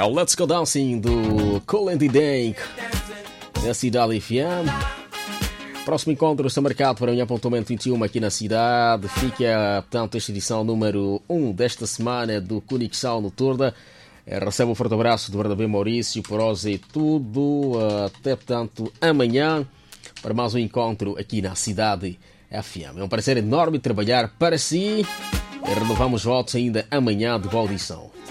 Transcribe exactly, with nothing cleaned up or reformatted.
É o Let's Go Dancing do Kool and the Gang na Cidade F M. Próximo encontro está marcado para amanhã pontualmente vinte e uma aqui na cidade. Fica, portanto, esta edição número um desta semana do Conexão Noturna. Recebe um forte abraço do verdadeiro Maurício, Porosa e tudo. Até, portanto, amanhã para mais um encontro aqui na Cidade F M. É um prazer enorme trabalhar para si. E renovamos votos ainda amanhã de boa audição.